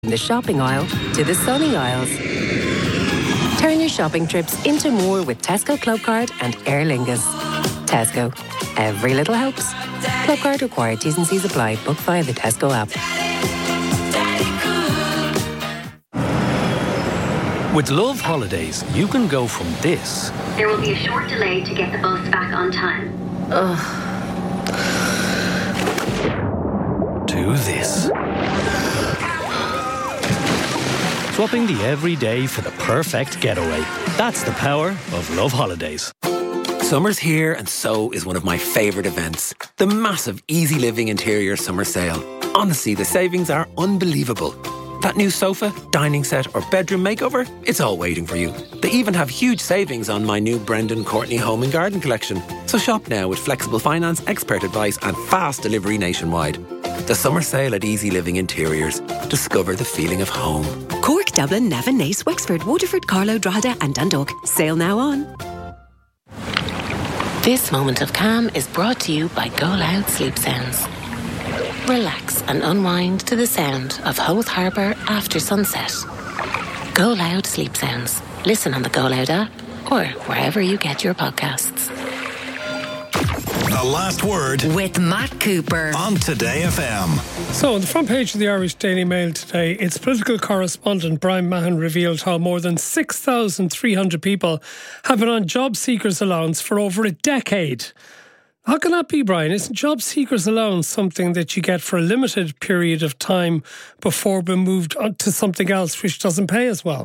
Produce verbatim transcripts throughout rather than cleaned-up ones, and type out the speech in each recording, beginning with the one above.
the shopping aisle to the sunny aisles. Turn your shopping trips into more with Tesco Clubcard and Aer Lingus. Tesco. Every little helps. Clubcard required. T's and C's apply. Book via the Tesco app. With Love Holidays, you can go from this. There will be a short delay to get the bus back on time. Ugh. To this. Swapping the everyday for the perfect getaway. That's the power of Love Holidays. Summer's here and so is one of my favourite events. The massive Easy Living Interior Summer Sale. Honestly, the savings are unbelievable. That new sofa, dining set or bedroom makeover, it's all waiting for you. They even have huge savings on my new Brendan Courtney Home and Garden collection. So shop now with flexible finance, expert advice and fast delivery nationwide. The summer sale at Easy Living Interiors. Discover the feeling of home. Cork, Dublin, Navan, Naas, Wexford, Waterford, Carlow, Drogheda and Dundalk. Sale now on. This moment of calm is brought to you by Go Loud Sleep Sounds. Relax and unwind to the sound of Howth Harbour after sunset. Go Loud Sleep Sounds. Listen on the Go Loud app or wherever you get your podcasts. The Last Word with Matt Cooper on Today F M. So, on the front page of the Irish Daily Mail today, its political correspondent Brian Mahon revealed how more than six thousand three hundred people have been on job seekers allowance for over a decade. How can that be, Brian? Isn't job seekers allowance something that you get for a limited period of time before being moved on to something else which doesn't pay as well?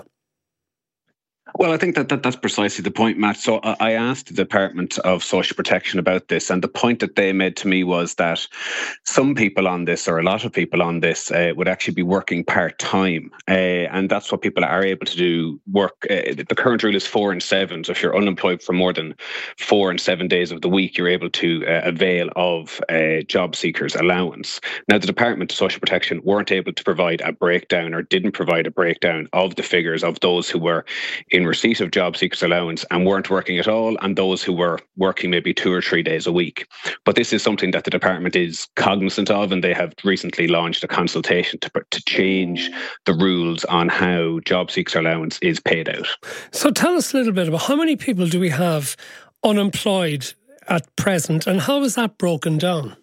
Well, I think that, that that's precisely the point, Matt. So I asked the Department of Social Protection about this, and the point that they made to me was that some people on this, or a lot of people on this, uh, would actually be working part-time. Uh, and that's what people are able to do, work. Uh, the current rule is four and seven. So if you're unemployed for more than four and seven days of the week, you're able to uh, avail of uh, job seekers allowance. Now, the Department of Social Protection weren't able to provide a breakdown, or didn't provide a breakdown of the figures of those who were in receipt of job seekers allowance and weren't working at all, and those who were working maybe two or three days a week. But this is something that the department is cognizant of, and they have recently launched a consultation to, to change the rules on how job seekers allowance is paid out. So tell us a little bit about how many people do we have unemployed at present, and how is that broken down?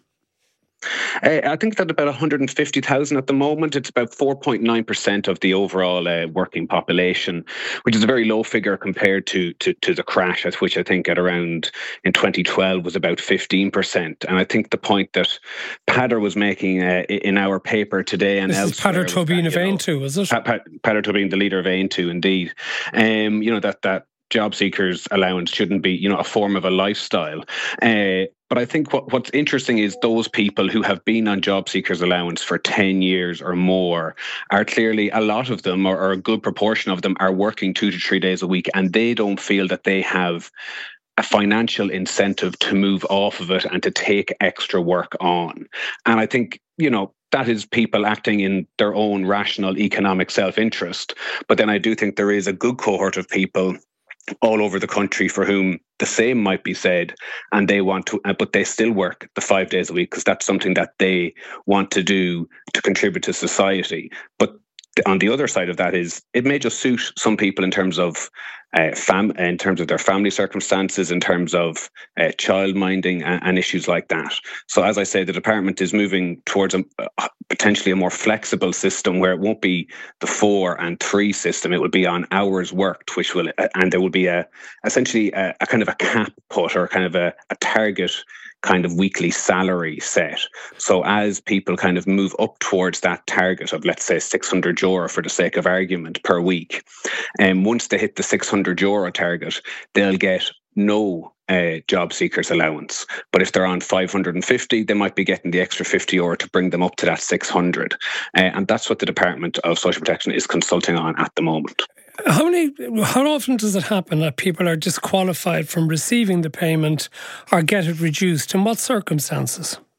Uh, I think that about one hundred fifty thousand at the moment. It's about four point nine percent of the overall uh, working population, which is a very low figure compared to, to to the crash, at which I think at around in twenty twelve was about fifteen percent. And I think the point that Peadar was making uh, in our paper today, and this is Peadar Tóibín of Aontú, is it? Peadar Tóibín, the leader of Aontú, indeed. Um, you know, that that job seekers allowance shouldn't be, you know, a form of a lifestyle. Uh, But I think what, what's interesting is those people who have been on job seekers allowance for ten years or more are clearly, a lot of them, or, or a good proportion of them, are working two to three days a week, and they don't feel that they have a financial incentive to move off of it and to take extra work on. And I think, you know, that is people acting in their own rational economic self-interest. But then I do think there is a good cohort of people all over the country for whom the same might be said, and they want to, but they still work the five days a week because that's something that they want to do to contribute to society. But on the other side of that is, it may just suit some people in terms of uh, fam, in terms of their family circumstances, in terms of uh, child minding and, and issues like that. So, as I say, the department is moving towards a, uh, potentially a more flexible system where it won't be the four and three system. It will be on hours worked, which will, uh, and there will be a essentially a, a kind of a cap put, or kind of a, a target kind of weekly salary set. So as people kind of move up towards that target of, let's say, six hundred euro for the sake of argument per week, and um, once they hit the six hundred euro target, they'll get no uh, job seekers allowance. But if they're on five hundred fifty, they might be getting the extra fifty euro to bring them up to that six hundred. Uh, and that's what the Department of Social Protection is consulting on at the moment. How many? How often does it happen that people are disqualified from receiving the payment or get it reduced? In what circumstances?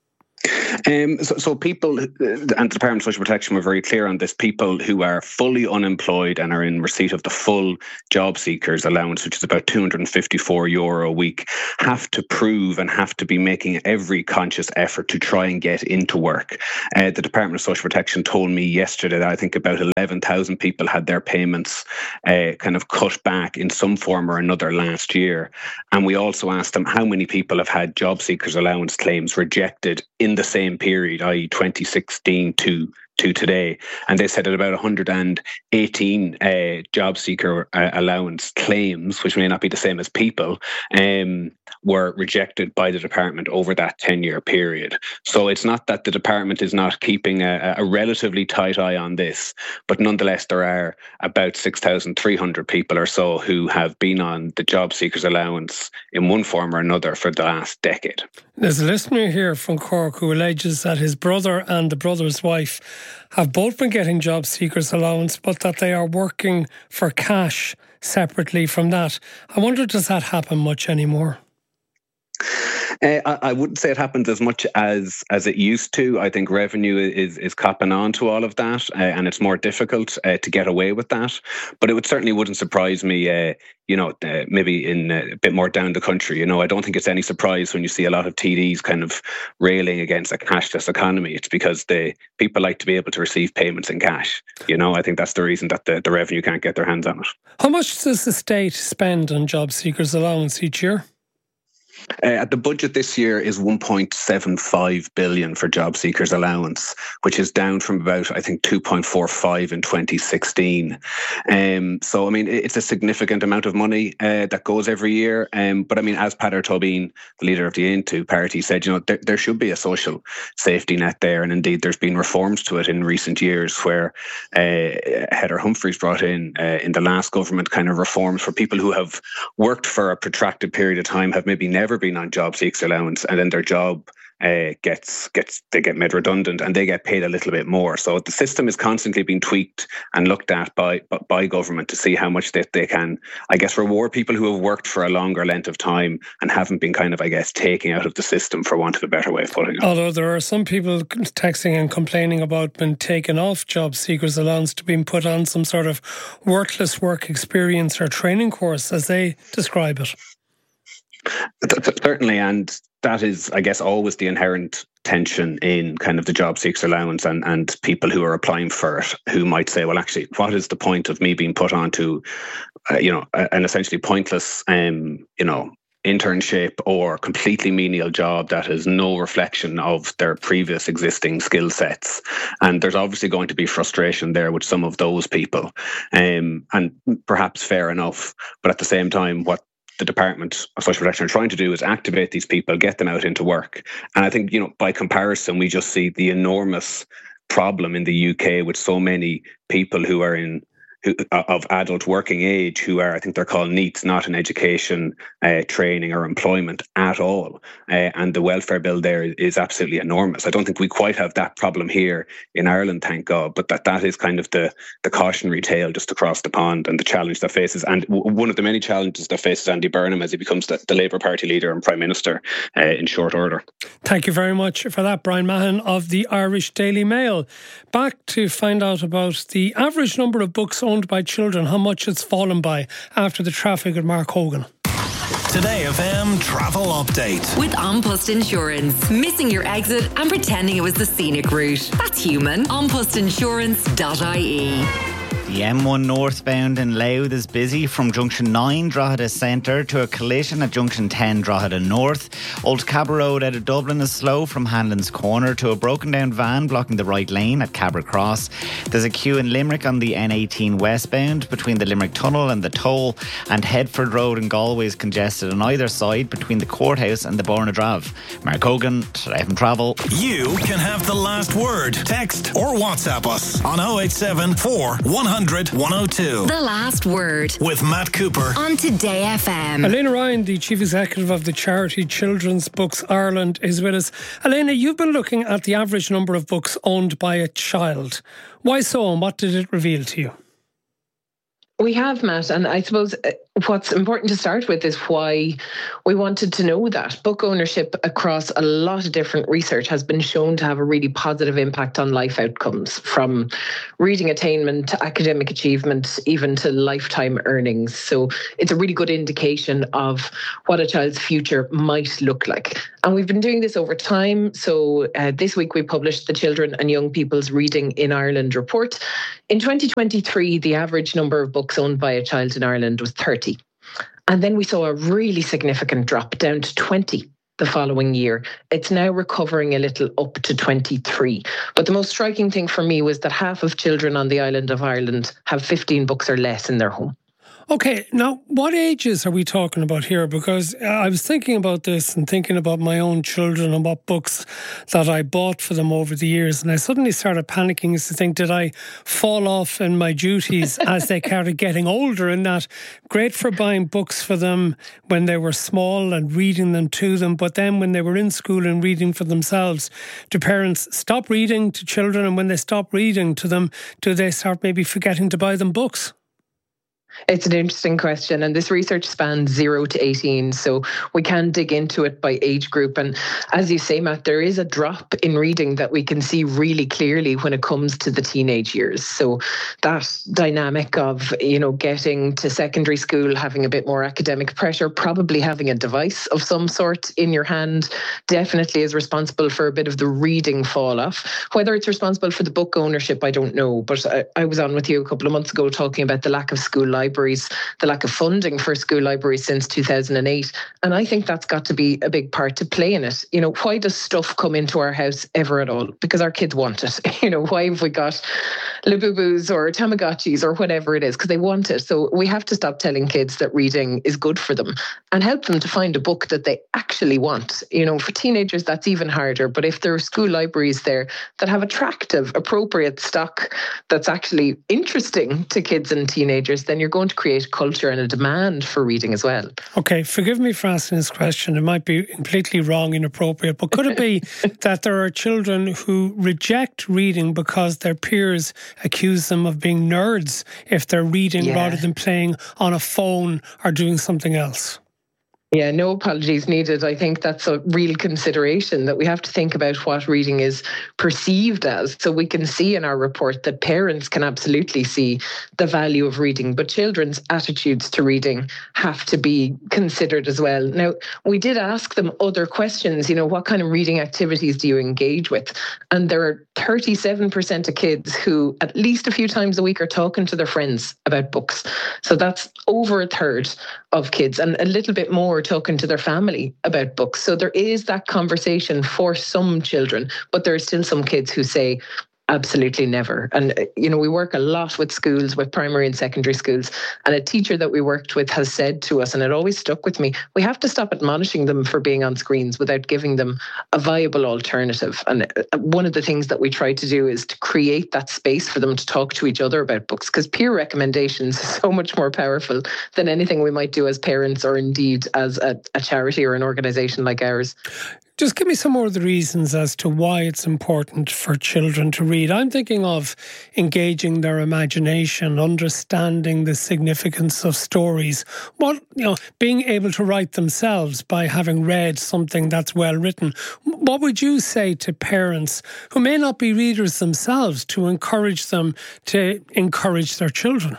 Um, so, so people, and the Department of Social Protection were very clear on this, people who are fully unemployed and are in receipt of the full job seekers allowance, which is about two hundred fifty-four euro a week, have to prove and have to be making every conscious effort to try and get into work. Uh, the Department of Social Protection told me yesterday that I think about eleven thousand people had their payments uh, kind of cut back in some form or another last year. And we also asked them how many people have had job seekers allowance claims rejected in the same period, that is twenty sixteen to to today, and they said that about one hundred eighteen uh, job seeker uh, allowance claims, which may not be the same as people, um, were rejected by the department over that ten-year period. So it's not that the department is not keeping a, a relatively tight eye on this, but nonetheless there are about six thousand three hundred people or so who have been on the job seekers allowance in one form or another for the last decade. There's a listener here from Cork who alleges that his brother and the brother's wife have both been getting job seekers allowance, but that they are working for cash separately from that. I wonder, does that happen much anymore? Uh, I, I wouldn't say it happens as much as as it used to. I think revenue is is copping on to all of that, uh, and it's more difficult uh, to get away with that. But it would certainly wouldn't surprise me, uh, you know, uh, maybe in uh, a bit more down the country. You know, I don't think it's any surprise when you see a lot of T Ds kind of railing against a cashless economy. It's because the people like to be able to receive payments in cash. You know, I think that's the reason that the, the revenue can't get their hands on it. How much does the state spend on job seekers allowance each year? Uh, the budget this year is one point seven five billion for job seekers allowance, which is down from about, I think, two point four five in twenty sixteen. Um, so, I mean, it's a significant amount of money uh, that goes every year. Um, but I mean, as Peadar Tóibín, the leader of the Aon two party, said, you know, there, there should be a social safety net there. And indeed, there's been reforms to it in recent years where uh, Heather Humphreys brought in, uh, in the last government, kind of reforms for people who have worked for a protracted period of time, have maybe never been on job seekers allowance, and then their job uh, gets gets they get made redundant and they get paid a little bit more. So the system is constantly being tweaked and looked at by by government to see how much that they, they can, I guess, reward people who have worked for a longer length of time and haven't been kind of, I guess, taking out of the system, for want of a better way of putting it. Although there are some people texting and complaining about being taken off job seekers allowance to being put on some sort of worthless work experience or training course, as they describe it. Certainly, and that is, I guess, always the inherent tension in kind of the job seekers allowance and, and people who are applying for it, who might say, well, actually, what is the point of me being put onto, uh, you know, an essentially pointless, um, you know, internship or completely menial job that has no reflection of their previous existing skill sets. And there's obviously going to be frustration there with some of those people, um, and perhaps fair enough. But at the same time, what the Department of Social Protection are trying to do is activate these people, get them out into work. And I think, you know, by comparison, we just see the enormous problem in the U K with so many people who are in who, of adult working age who are, I think they're called NEETs, not in education, uh, training or employment at all. Uh, and the welfare bill there is absolutely enormous. I don't think we quite have that problem here in Ireland, thank God, but that, that is kind of the, the cautionary tale just across the pond and the challenge that faces, and w- one of the many challenges that faces Andy Burnham as he becomes the, the Labour Party leader and Prime Minister uh, in short order. Thank you very much for that, Brian Mahon of the Irish Daily Mail. Back to find out about the average number of books owned by children, how much it's fallen by after the traffic at Mark Hogan. Today F M travel update. With An Post Insurance. Missing your exit and pretending it was the scenic route. That's human. an post insurance dot I E. The M one northbound in Louth is busy from Junction nine Drogheda Centre to a collision at Junction ten Drogheda North. Old Cabra Road out of Dublin is slow from Hanlon's Corner to a broken down van blocking the right lane at Cabra Cross. There's a queue in Limerick on the N eighteen westbound between the Limerick Tunnel and the Toll, and Headford Road in Galway is congested on either side between the courthouse and the Bornadrav. Mark Hogan, Today F M Travel. You can have the last word. Text or WhatsApp us on oh eight seven four one hundred one oh two. The Last Word with Matt Cooper on Today F M. Elena Ryan, the Chief Executive of the charity Children's Books Ireland, is with us. Elena, you've been looking at the average number of books owned by a child. Why so, and what did it reveal to you? We have, Matt, and I suppose what's important to start with is why we wanted to know that. Book ownership across a lot of different research has been shown to have a really positive impact on life outcomes, from reading attainment to academic achievement, even to lifetime earnings. So it's a really good indication of what a child's future might look like. And we've been doing this over time. So uh, this week we published the Children and Young People's Reading in Ireland report. In twenty twenty-three, the average number of books owned by a child in Ireland was thirty. And then we saw a really significant drop down to twenty the following year. It's now recovering a little up to twenty-three. But the most striking thing for me was that half of children on the island of Ireland have fifteen books or less in their home. Okay, now what ages are we talking about here? Because I was thinking about this and thinking about my own children and what books that I bought for them over the years, and I suddenly started panicking as to think, did I fall off in my duties as they started getting older? And that great for buying books for them when they were small and reading them to them, but then when they were in school and reading for themselves, do parents stop reading to children? And when they stop reading to them, do they start maybe forgetting to buy them books? It's an interesting question, and this research spans zero to eighteen, so we can dig into it by age group. And as you say, Matt, there is a drop in reading that we can see really clearly when it comes to the teenage years. So that dynamic of, you know, getting to secondary school, having a bit more academic pressure, probably having a device of some sort in your hand, definitely is responsible for a bit of the reading fall off. Whether it's responsible for the book ownership, I don't know. But I, I was on with you a couple of months ago talking about the lack of school life. Libraries, the lack of funding for school libraries since two thousand eight. And I think that's got to be a big part to play in it. You know, why does stuff come into our house ever at all? Because our kids want it. You know, why have we got Labubus or Tamagotchis or whatever it is? Because they want it. So we have to stop telling kids that reading is good for them and help them to find a book that they actually want. You know, for teenagers, that's even harder. But if there are school libraries there that have attractive, appropriate stock that's actually interesting to kids and teenagers, then you're going to create a culture and a demand for reading as well. Okay, forgive me for asking this question. It might be completely wrong, inappropriate, but could it be that there are children who reject reading because their peers accuse them of being nerds if they're reading yeah. rather than playing on a phone or doing something else? Yeah, no apologies needed. I think that's a real consideration, that we have to think about what reading is perceived as. So we can see in our report that parents can absolutely see the value of reading, but children's attitudes to reading have to be considered as well. Now, we did ask them other questions, you know, what kind of reading activities do you engage with? And there are thirty-seven percent of kids who at least a few times a week are talking to their friends about books. So that's over a third of kids, and a little bit more talking to their family about books. So there is that conversation for some children, but there are still some kids who say, absolutely never. And, you know, we work a lot with schools, with primary and secondary schools. And a teacher that we worked with has said to us, and it always stuck with me, we have to stop admonishing them for being on screens without giving them a viable alternative. And one of the things that we try to do is to create that space for them to talk to each other about books, because peer recommendations are so much more powerful than anything we might do as parents or indeed as a, a charity or an organisation like ours. Just give me some more of the reasons as to why it's important for children to read. I'm thinking of engaging their imagination, understanding the significance of stories, what, you know, being able to write themselves by having read something that's well written. What would you say to parents who may not be readers themselves to encourage them to encourage their children?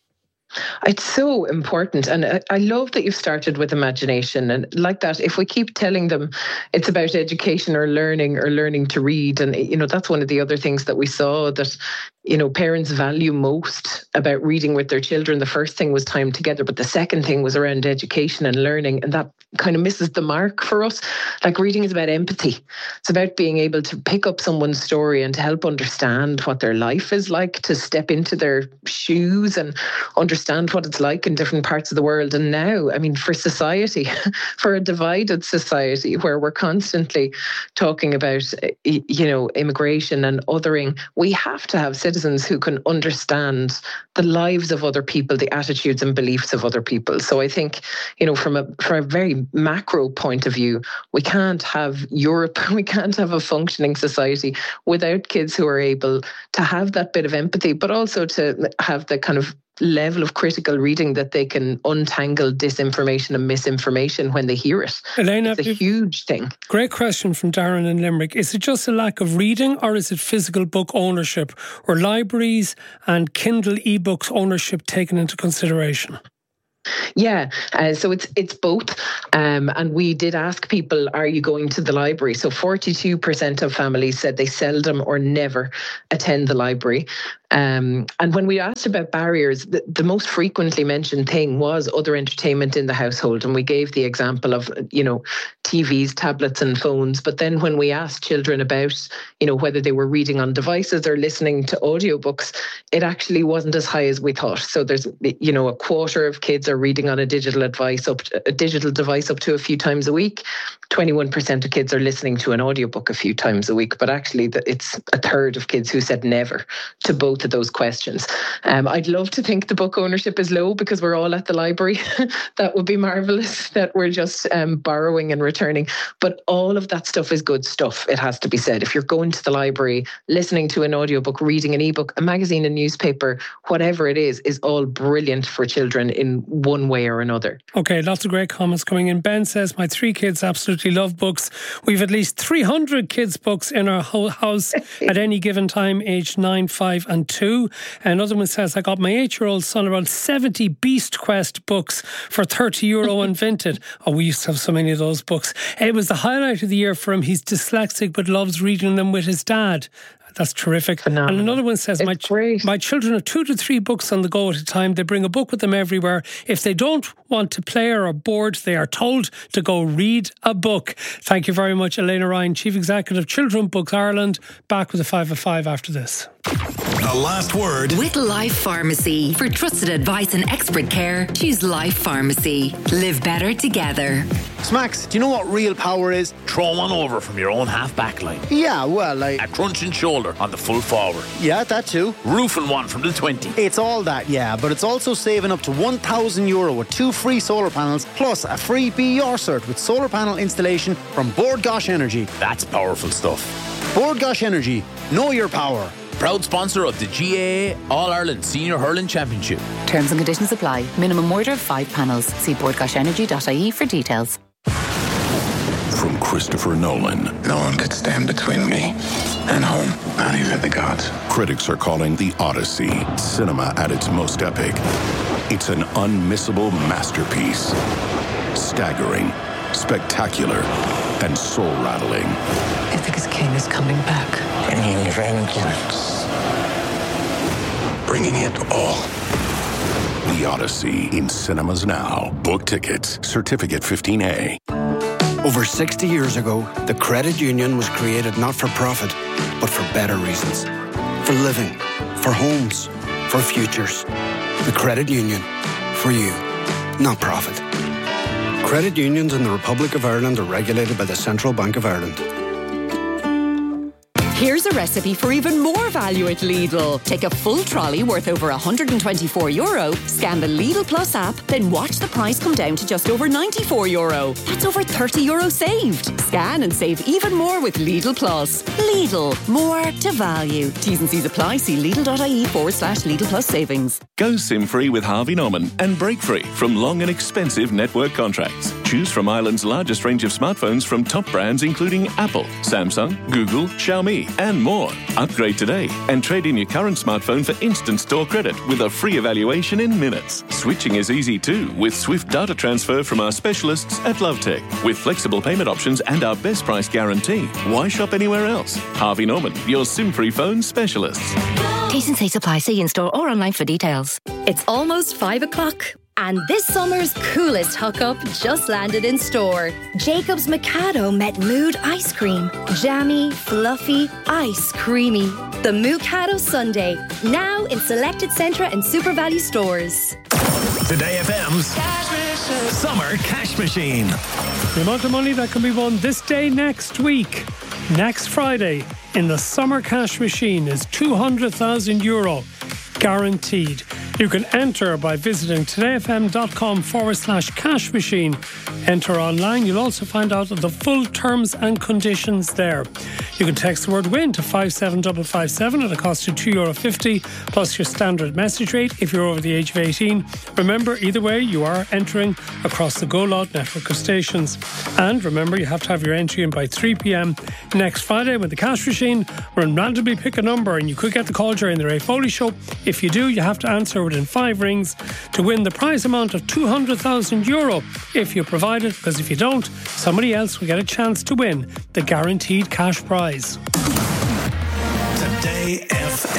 It's so important. And I love that you've started with imagination. And like that, if we keep telling them it's about education or learning or learning to read, and, you know, that's one of the other things that we saw that, you know, parents value most about reading with their children. The first thing was time together, but the second thing was around education and learning. And that kind of misses the mark for us. Like, reading is about empathy. It's about being able to pick up someone's story and to help understand what their life is like, to step into their shoes and understand what it's like in different parts of the world. And now, I mean, for society, for a divided society where we're constantly talking about, you know, immigration and othering, we have to have citizens who can understand the lives of other people, the attitudes and beliefs of other people. So I think, you know, from a from a very macro point of view, we can't have Europe, we can't have a functioning society without kids who are able to have that bit of empathy, but also to have the kind of level of critical reading that they can untangle disinformation and misinformation when they hear it. Elena, it's a huge thing. Great question from Darren in Limerick. Is it just a lack of reading, or is it physical book ownership, or libraries and Kindle ebooks ownership taken into consideration? Yeah, uh, so it's it's both. Um, and we did ask people, are you going to the library? So forty-two percent of families said they seldom or never attend the library. Um, and when we asked about barriers, the, the most frequently mentioned thing was other entertainment in the household. And we gave the example of, you know, T Vs, tablets and phones. But then when we asked children about, you know, whether they were reading on devices or listening to audiobooks, it actually wasn't as high as we thought. So there's, you know, a quarter of kids are reading on a digital device up to, a digital device up to a few times a week. twenty-one percent of kids are listening to an audiobook a few times a week. But actually it's a third of kids who said never to both of those questions. Um, I'd love to think the book ownership is low because we're all at the library. That would be marvellous, that we're just um, borrowing and returning. But all of that stuff is good stuff, it has to be said. If you're going to the library, listening to an audiobook, reading an ebook, a magazine, a newspaper, whatever it is, is all brilliant for children in one way or another. Okay, lots of great comments coming in. Ben says, my three kids absolutely love books. We've at least three hundred kids' books in our whole house at any given time, aged nine, five and two. Another one says, I got my eight-year-old son around seventy Beast Quest books for thirty euro and Vinted. Oh, we used to have so many of those books. It was the highlight of the year for him. He's dyslexic but loves reading them with his dad. That's terrific. Phenomenal. And another one says, my, my children have two to three books on the go at a time. They bring a book with them everywhere. If they don't want to play or are bored, they are told to go read a book. Thank you very much, Elena Ryan, Chief Executive, Children Books Ireland. Back with a five of five after this. The last word with Life Pharmacy. For trusted advice and expert care, choose Life Pharmacy. Live better together. Smacks, do you know what real power is? Throw one over from your own half back line. Yeah, well, like a crunching shoulder on the full forward. Yeah, that too. Roofing one from the twenty. It's all that, yeah, but it's also saving up to one thousand euro with two free solar panels plus a free B E R cert with solar panel installation from Bord Gáis Energy. That's powerful stuff. Bord Gáis Energy, know your power. Proud sponsor of the G A A All-Ireland Senior Hurling Championship. Terms and conditions apply. Minimum order of five panels. See bord gash energy dot I E for details. From Christopher Nolan. No one could stand between me and home, not even the gods. Critics are calling The Odyssey cinema at its most epic. It's an unmissable masterpiece. Staggering, spectacular, and soul-rattling. Ithaca's king is coming back. Bringing vengeance. Bringing it all. The Odyssey in cinemas now. Book tickets. Certificate fifteen A. Over sixty years ago, the credit union was created not for profit, but for better reasons. For living, for homes, for futures. The credit union. For you, not profit. Credit unions in the Republic of Ireland are regulated by the Central Bank of Ireland. Here's a recipe for even more value at Lidl. Take a full trolley worth over one hundred twenty-four euro, scan the Lidl Plus app, then watch the price come down to just over ninety-four euro. That's over thirty euro saved. Scan and save even more with Lidl Plus. Lidl, more to value. T's and C's apply. See Lidl.ie forward slash Lidl Plus savings. Go SIM-free with Harvey Norman and break free from long and expensive network contracts. Choose from Ireland's largest range of smartphones from top brands including Apple, Samsung, Google, Xiaomi and more. Upgrade today and trade in your current smartphone for instant store credit with a free evaluation in minutes. Switching is easy too with swift data transfer from our specialists at Lovetech. With flexible payment options and our best price guarantee. Why shop anywhere else? Harvey Norman, your SIM-free phone specialists. T's and C's apply. See in-store or online for details. It's almost five o'clock. And this summer's coolest hookup just landed in store. Jacob's Mikado met Mood Ice Cream. Jammy, fluffy, ice creamy. The Mikado Sundae, now in selected Centra and Super Value stores. Today F M's Summer Cash Machine. The amount of money that can be won this day next week, next Friday, in the Summer Cash Machine is two hundred thousand euro. Guaranteed. You can enter by visiting todayfm.com forward slash cash machine. Enter online. You'll also find out the full terms and conditions there. You can text the word WIN to five seven five five seven at a cost of two euro fifty plus your standard message rate if you're over the age of eighteen. Remember, either way, you are entering across the Go Loud network of stations. And remember, you have to have your entry in by three p.m. next Friday when the cash machine will randomly pick a number and you could get the call during the Ray Foley Show. If you do, you have to answer within five rings to win the prize amount of two hundred thousand euro if you provide it, because if you don't, somebody else will get a chance to win the guaranteed cash prize. Today F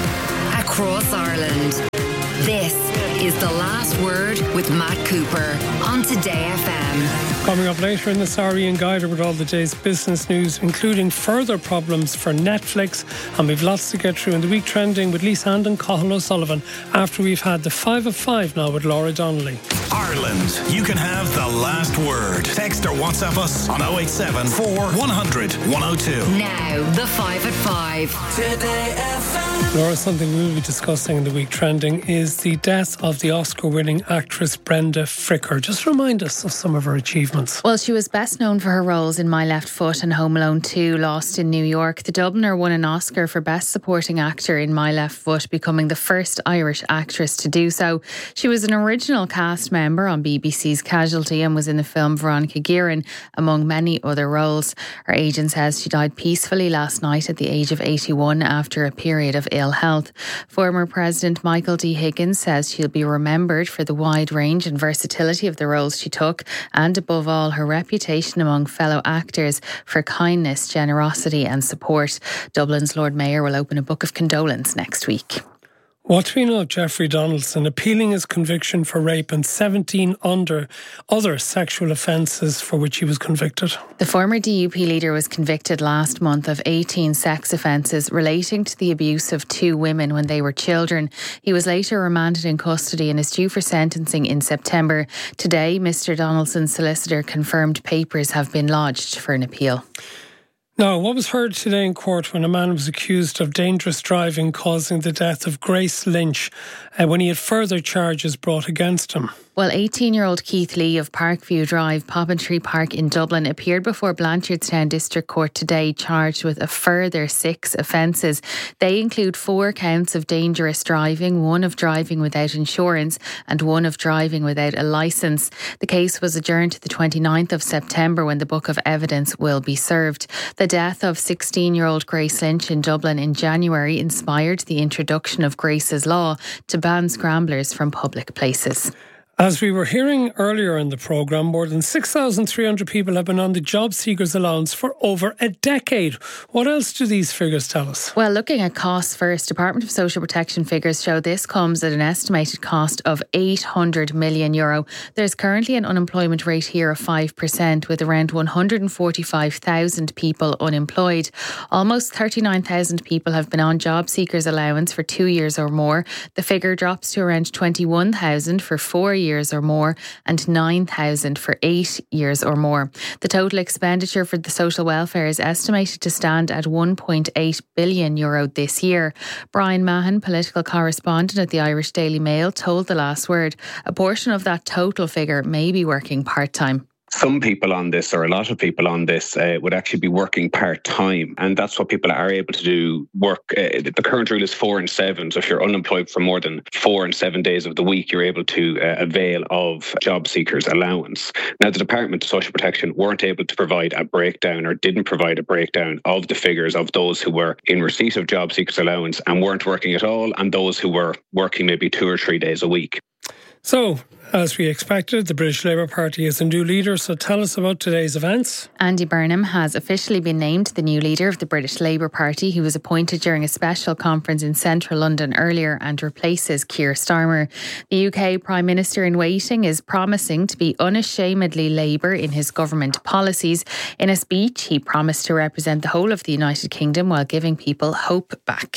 M. Across Ireland, this is The Last Word with Matt Cooper on Today F M. Coming up later in this hour, Ian Guider with all the day's business news, including further problems for Netflix. And we've lots to get through in the week trending with Lisa and Cathal O'Sullivan after we've had the five of five now with Laura Donnelly. Ireland, you can have the last word. Text or WhatsApp us on oh eight seven, four one hundred, one oh two. Now, the five at five. Today F M. Laura, something we'll be discussing in the week trending is the death of the Oscar-winning actress Brenda Fricker. Just remind us of some of her achievements. Well, she was best known for her roles in My Left Foot and Home Alone two, Lost in New York. The Dubliner won an Oscar for Best Supporting Actor in My Left Foot, becoming the first Irish actress to do so. She was an original cast member on B B C's Casualty and was in the film Veronica Guerin, among many other roles. Her agent says she died peacefully last night at the age of eighty-one after a period of ill health. Former President Michael D. Higgins says she'll be remembered for the wide range and versatility of the roles she took, and above all, her reputation among fellow actors for kindness, generosity and support. Dublin's Lord Mayor will open a book of condolence next week. What do we know of Jeffrey Donaldson appealing his conviction for rape and seventeen under other sexual offences for which he was convicted? The former D U P leader was convicted last month of eighteen sex offences relating to the abuse of two women when they were children. He was later remanded in custody and is due for sentencing in September. Today, Mister Donaldson's solicitor confirmed papers have been lodged for an appeal. Now, what was heard today in court when a man was accused of dangerous driving causing the death of Grace Lynch uh, when he had further charges brought against him? Well, eighteen-year-old Keith Lee of Parkview Drive, Poppintree Park in Dublin, appeared before Blanchardstown District Court today charged with a further six offences. They include four counts of dangerous driving, one of driving without insurance and one of driving without a licence. The case was adjourned to the twenty-ninth of September when the book of evidence will be served. The death of sixteen-year-old Grace Lynch in Dublin in January inspired the introduction of Grace's Law to ban scramblers from public places. As we were hearing earlier in the programme, more than six thousand three hundred people have been on the job seekers allowance for over a decade. What else do these figures tell us? Well, looking at costs first, Department of Social Protection figures show this comes at an estimated cost of eight hundred million euro. There's currently an unemployment rate here of five percent, with around one hundred forty-five thousand people unemployed. Almost thirty-nine thousand people have been on job seekers allowance for two years or more. The figure drops to around twenty-one thousand for four years or more and nine thousand for eight years or more. The total expenditure for the social welfare is estimated to stand at one point eight billion euro this year. Brian Mahon, political correspondent at the Irish Daily Mail, told The Last Word a portion of that total figure may be working part-time. Some people on this, or a lot of people on this, uh, would actually be working part-time, and that's what people are able to do. Work. Uh, the current rule is four and seven, so if you're unemployed for more than four and seven days of the week, you're able to uh, avail of job seekers allowance. Now, the Department of Social Protection weren't able to provide a breakdown, or didn't provide a breakdown of the figures of those who were in receipt of job seekers allowance and weren't working at all, and those who were working maybe two or three days a week. So, as we expected, the British Labour Party is a new leader, so tell us about today's events. Andy Burnham has officially been named the new leader of the British Labour Party. He was appointed during a special conference in central London earlier and replaces Keir Starmer. The U K Prime Minister in waiting is promising to be unashamedly Labour in his government policies. In a speech, he promised to represent the whole of the United Kingdom while giving people hope back.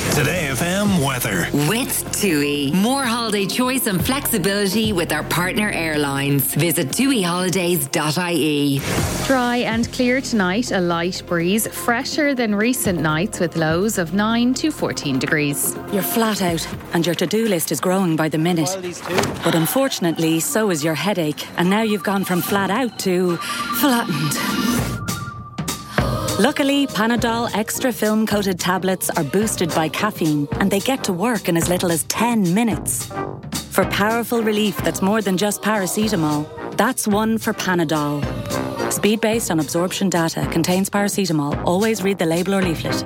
Today F M weather. With TUI. More holiday choice and flexibility with our partner airlines. Visit tui holidays dot I E. Dry and clear tonight, a light breeze, fresher than recent nights with lows of nine to fourteen degrees. You're flat out and your to-do list is growing by the minute. But unfortunately, so is your headache. And now you've gone from flat out to flattened. Luckily, Panadol Extra Film Coated tablets are boosted by caffeine and they get to work in as little as ten minutes. For powerful relief that's more than just paracetamol, that's one for Panadol. Speed based on absorption data, contains paracetamol. Always read the label or leaflet.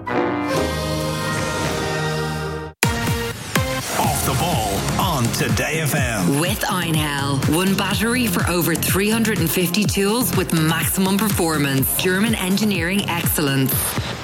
Off the ball on Today F M. With Einhell. One battery for over three hundred fifty tools with maximum performance. German engineering excellence.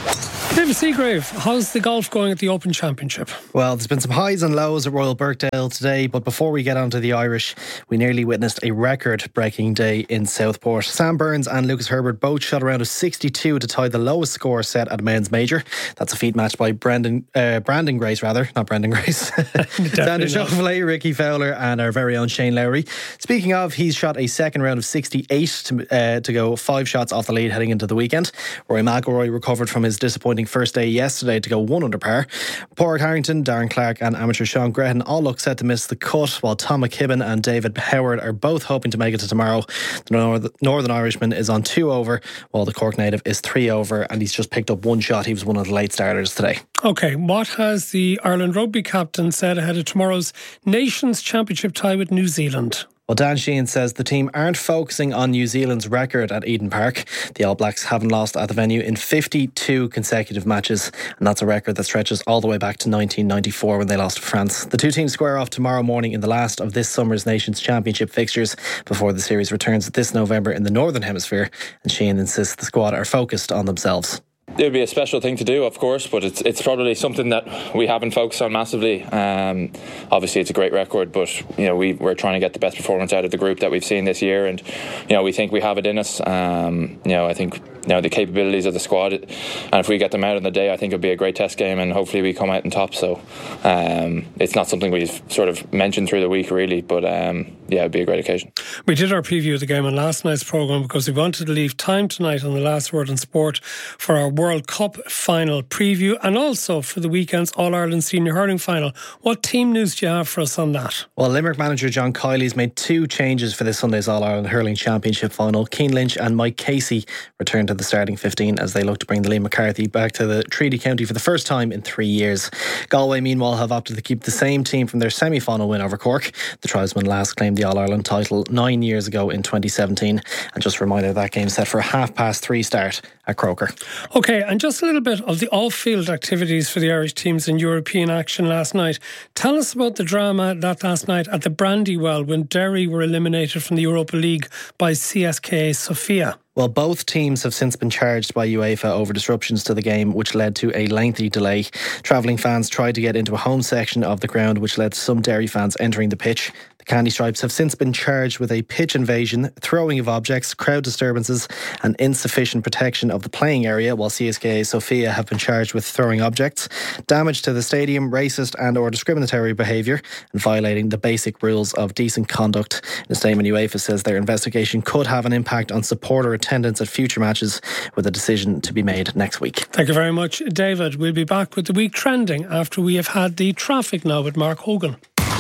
David Seagrave, how's the golf going at the Open Championship? Well, there's been some highs and lows at Royal Birkdale today, but before we get on to the Irish, we nearly witnessed a record-breaking day in Southport. Sam Burns and Lucas Herbert both shot around a sixty-two to tie the lowest score set at a men's major. That's a feat matched by Brendan, uh, Brandon Grace, rather, not Brendan Grace. Xander Schauffele, Ricky Fowler and our very own Shane Lowry. Speaking of, he's shot a second round of sixty-eight to, uh, to go, five shots off the lead heading into the weekend. Rory McIlroy recovered from his disappointing first day yesterday to go one under par. Pádraig Harrington, Darren Clark and amateur Sean Grehan all look set to miss the cut, while Tom McKibben and David Howard are both hoping to make it to tomorrow. The North- Northern Irishman is on two over, while the Cork native is three over, and he's just picked up one shot. He was one of the late starters today. OK, what has the Ireland rugby captain said ahead of tomorrow's Nations Championship tie with New Zealand? Well, Dan Sheehan says the team aren't focusing on New Zealand's record at Eden Park. The All Blacks haven't lost at the venue in fifty-two consecutive matches, and that's a record that stretches all the way back to nineteen ninety-four when they lost to France. The two teams square off tomorrow morning in the last of this summer's Nations Championship fixtures before the series returns this November in the Northern Hemisphere, and Sheehan insists the squad are focused on themselves. It would be a special thing to do, of course, but it's it's probably something that we haven't focused on massively. Um, obviously, it's a great record, but you know we we're trying to get the best performance out of the group that we've seen this year, and you know we think we have it in us. Um, you know, I think you know the capabilities of the squad, and if we get them out on the day, I think it'll be a great test game, and hopefully we come out on top. So um, it's not something we've sort of mentioned through the week, really, but um, yeah, it'd be a great occasion. We did our preview of the game on last night's programme because we wanted to leave time tonight on the Last Word on Sport for our World Cup final preview and also for the weekend's All-Ireland Senior Hurling final. What team news do you have for us on that? Well, Limerick manager John Kiley's made two changes for this Sunday's All-Ireland Hurling Championship final. Cian Lynch and Mike Casey returned to the starting fifteen as they look to bring the Liam McCarthy back to the Treaty County for the first time in three years. Galway, meanwhile, have opted to keep the same team from their semi-final win over Cork. The tribesmen last claimed the All-Ireland title nine years ago in twenty seventeen. And just a reminder, that game set for a half past three start at Croker. OK, and just a little bit of the off-field activities for the Irish teams in European action last night. Tell us about the drama that last night at the Brandywell when Derry were eliminated from the Europa League by C S K A Sofia. Well, both teams have since been charged by UEFA over disruptions to the game, which led to a lengthy delay. Travelling fans tried to get into a home section of the ground, which led to some Derry fans entering the pitch. The Candy Stripes have since been charged with a pitch invasion, throwing of objects, crowd disturbances and insufficient protection of the playing area, while C S K A Sofia have been charged with throwing objects, damage to the stadium, racist and or discriminatory behaviour and violating the basic rules of decent conduct. In a statement, UEFA says their investigation could have an impact on supporter attendance at future matches, with a decision to be made next week. Thank you very much, David. We'll be back with the week trending after we have had the traffic now with Mark Hogan.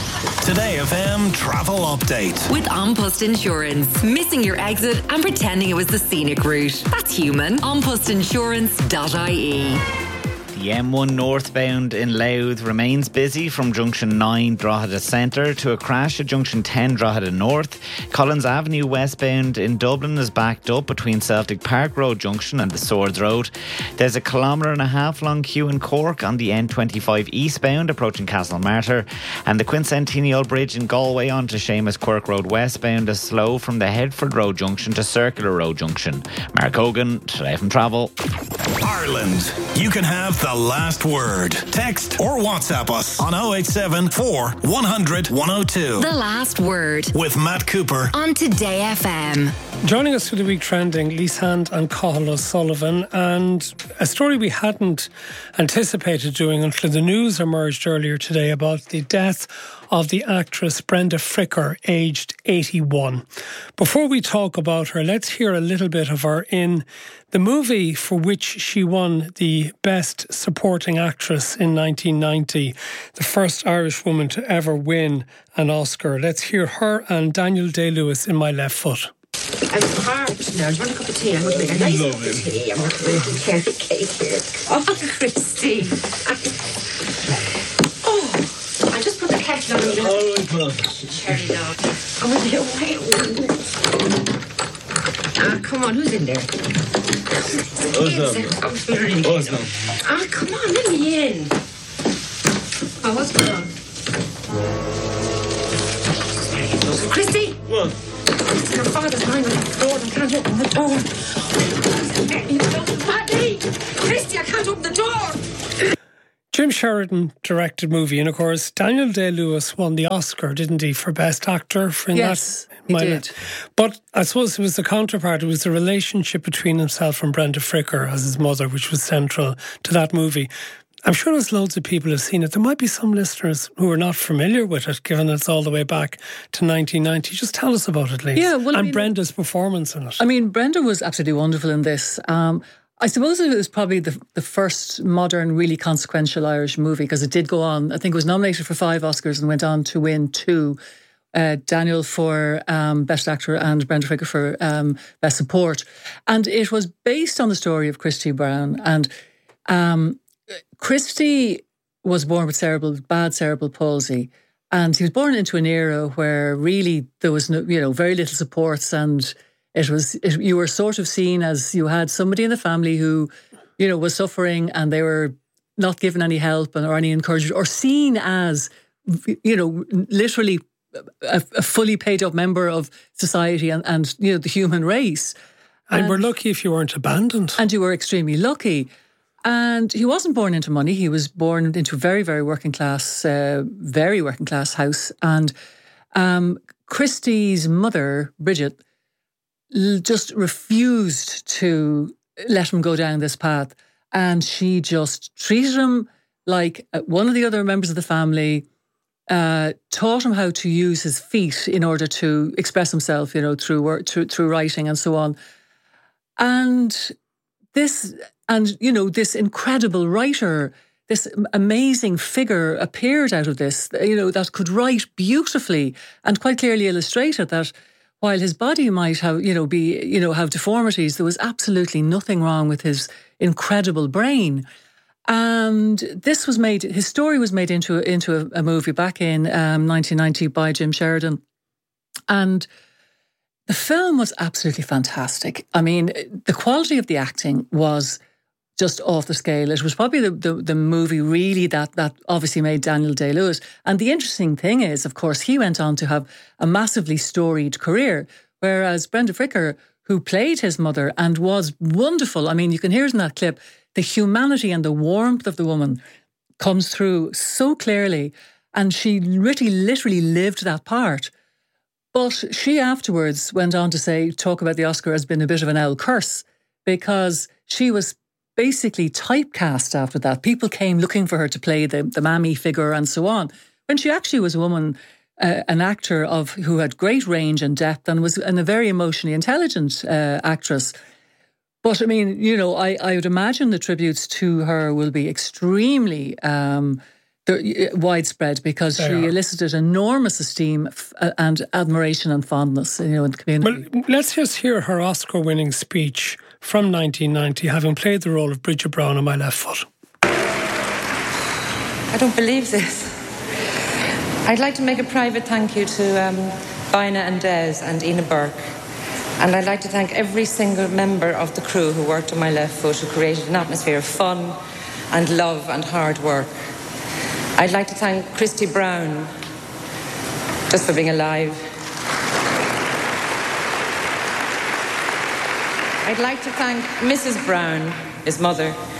Today F M travel update. With An Post Insurance. Missing your exit and pretending it was the scenic route. That's human. an post insurance dot I E. The M one northbound in Louth remains busy from Junction nine Drogheda Centre to a crash at Junction ten Drogheda North. Collins Avenue westbound in Dublin is backed up between Celtic Park Road Junction and the Swords Road. There's a kilometre and a half long queue in Cork on the N twenty-five eastbound approaching Castlemartyr, and the Quincentennial Bridge in Galway onto Seamus Quirk Road westbound is slow from the Headford Road Junction to Circular Road Junction. Mark Hogan, Today from Travel. Ireland. You can have the the last word. Text or WhatsApp us on oh eight seven, four, one hundred, one oh two. The Last Word with Matt Cooper on Today F M. Joining us for the week trending, Lise Hand and Cathal O'Sullivan, and a story we hadn't anticipated doing until the news emerged earlier today about the death of the actress Brenda Fricker, aged eighty-one. Before we talk about her, let's hear a little bit of her in the movie for which she won the Best Supporting Actress in nineteen ninety, the first Irish woman to ever win an Oscar. Let's hear her and Daniel Day-Lewis in My Left Foot. I'm parched now. Do you want a cup of tea? I'm going to make a nice cup of tea. I'm going to make a carrot cake here. Oh, Christy. Oh, I just put the kettle on. Oh, put on. Cherry dog. Oh, will you wait? Ah, come on. Who's in there? Who's in? Oh, really? Ah, come on. Let me in. Oh, what's going on? Christy? What? Your father's lying on the floor and I can't open the door. Paddy! Christy, I can't open the door! Jim Sheridan directed movie, and of course Daniel Day-Lewis won the Oscar, didn't he, for Best Actor for yes, that? He My did. Net. But I suppose it was the counterpart. It was the relationship between himself and Brenda Fricker as his mother, which was central to that movie. I'm sure there's loads of people who've seen it. There might be some listeners who are not familiar with it, given it's all the way back to nineteen ninety. Just tell us about it, Lise. Yeah, well, and I mean, Brenda's performance in it. I mean, Brenda was absolutely wonderful in this. Um, I suppose it was probably the, the first modern, really consequential Irish movie, because it did go on. I think it was nominated for five Oscars and went on to win two. Uh, Daniel for um, Best Actor and Brenda Fricker for um, Best Support. And it was based on the story of Christy Brown. And um, Christy was born with cerebral, bad cerebral palsy. And he was born into an era where really there was no, you know, very little supports, and it was it, you were sort of seen as you had somebody in the family who, you know, was suffering and they were not given any help or any encouragement, or seen as, you know, literally a, a fully paid up member of society and, and you know, the human race. And, and we're lucky if you weren't abandoned. And you were extremely lucky. And he wasn't born into money. He was born into a very, very working class, uh, very working class house. And um, Christy's mother, Bridget, l- just refused to let him go down this path. And she just treated him like one of the other members of the family, uh, taught him how to use his feet in order to express himself, you know, through work, through, through writing and so on. And this... And, you know, this incredible writer, this amazing figure appeared out of this, you know, that could write beautifully and quite clearly illustrated that while his body might have, you know, be, you know, have deformities, there was absolutely nothing wrong with his incredible brain. And this was made, his story was made into, into a, a movie back in um, nineteen ninety by Jim Sheridan. And the film was absolutely fantastic. I mean, the quality of the acting was just off the scale. It was probably the, the, the movie really that that obviously made Daniel Day-Lewis. And the interesting thing is, of course, he went on to have a massively storied career, whereas Brenda Fricker, who played his mother and was wonderful, I mean, you can hear it in that clip, the humanity and the warmth of the woman comes through so clearly, and she really literally lived that part. But she afterwards went on to say, talk about the Oscar as being a bit of an owl curse, because she was basically typecast after that. People came looking for her to play the, the mammy figure and so on, when she actually was a woman, uh, an actor of who had great range and depth and was and a very emotionally intelligent uh, actress. But I mean, you know, I, I would imagine the tributes to her will be extremely um, widespread, because they she are. elicited enormous esteem f- and admiration and fondness, you know, in the community. Well, let's just hear her Oscar-winning speech from nineteen ninety, having played the role of Bridget Brown on My Left Foot. I don't believe this. I'd like to make a private thank you to um, Bina and Des and Ina Burke. And I'd like to thank every single member of the crew who worked on My Left Foot, who created an atmosphere of fun and love and hard work. I'd like to thank Christy Brown just for being alive. I'd like to thank Missus Brown, his mother,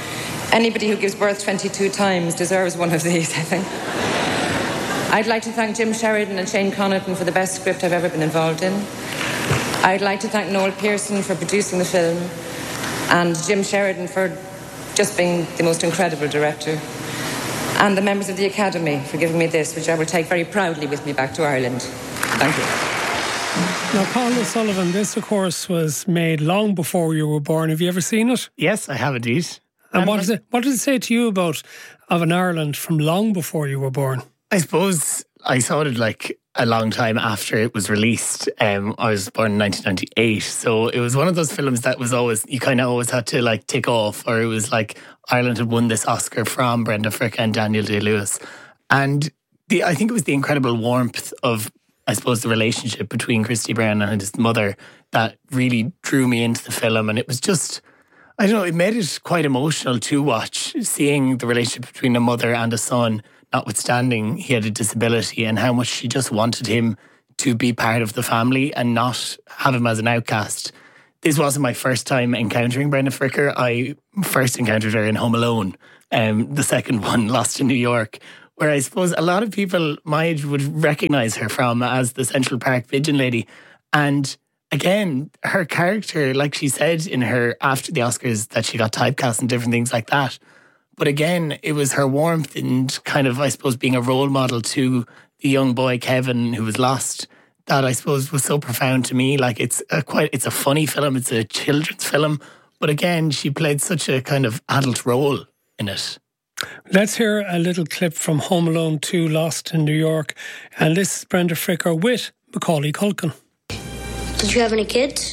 Anybody who gives birth twenty-two times deserves one of these, I think. I'd like to thank Jim Sheridan and Shane Connaughton for the best script I've ever been involved in. I'd like to thank Noel Pearson for producing the film, and Jim Sheridan for just being the most incredible director, and the members of the Academy for giving me this, which I will take very proudly with me back to Ireland. Thank you. Now, Paul O'Sullivan, this, of course, was made long before you were born. Have you ever seen it? Yes, I have indeed. And um, what, does it, what does it say to you about of an Ireland from long before you were born? I suppose I saw it like a long time after it was released. Um, I was born in nineteen ninety-eight, so it was one of those films that was always, you kind of always had to like tick off, or it was like Ireland had won this Oscar from Brenda Fricker and Daniel Day-Lewis. And the, I think it was the incredible warmth of, I suppose, the relationship between Christy Brown and his mother that really drew me into the film. And it was just, I don't know, it made it quite emotional to watch, seeing the relationship between a mother and a son, notwithstanding he had a disability, and how much she just wanted him to be part of the family and not have him as an outcast. This wasn't my first time encountering Brenda Fricker. I first encountered her in Home Alone, um, the second one, Lost in New York, where I suppose a lot of people my age would recognise her from as the Central Park Pigeon Lady. And again, her character, like she said in her after the Oscars, that she got typecast and different things like that. But again, it was her warmth and kind of, I suppose, being a role model to the young boy, Kevin, who was lost, that I suppose was so profound to me. Like, it's a quite, it's a funny film, it's a children's film. But again, she played such a kind of adult role in it. Let's hear a little clip from Home Alone two, Lost in New York. And this is Brenda Fricker with Macaulay Culkin. Did you have any kids?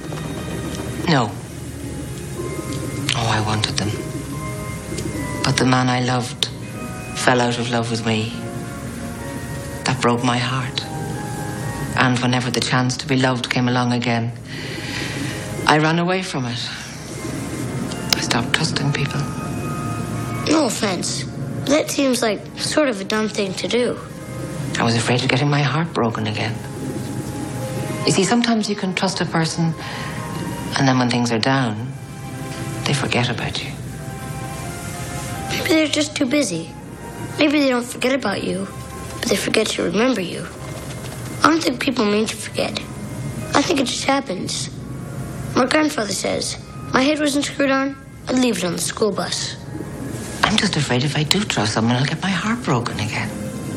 No. Oh, I wanted them. But the man I loved fell out of love with me. That broke my heart. And whenever the chance to be loved came along again, I ran away from it. I stopped trusting people. No offense, but that seems like sort of a dumb thing to do. I was afraid of getting my heart broken again. You see, sometimes you can trust a person, and then when things are down, they forget about you. Maybe they're just too busy. Maybe they don't forget about you, but they forget to remember you. I don't think people mean to forget. I think it just happens. My grandfather says, my head wasn't screwed on, I'd leave it on the school bus. I'm just afraid if I do trust someone, I'll get my heart broken again.